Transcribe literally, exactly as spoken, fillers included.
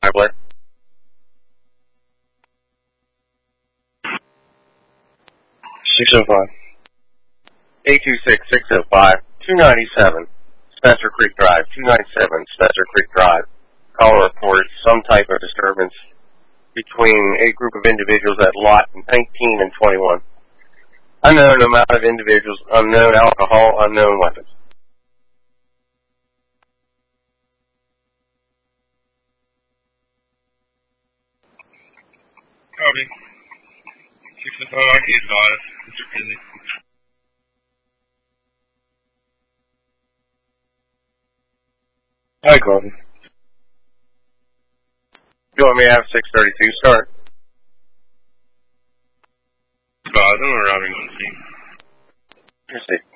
Blair. six oh five. eight two six, six oh five, two ninety-seven, Spencer Creek Drive, two ninety-seven, Spencer Creek Drive. Caller reports some type of disturbance between a group of individuals at lot nineteen and twenty-one. Unknown amount of individuals, unknown alcohol, unknown weapons. Copy. six oh five, I can advise. Mister Finley. Hi, Coffee. You want me to have six thirty-two start? Advise, I'm arriving on the scene. Let's see.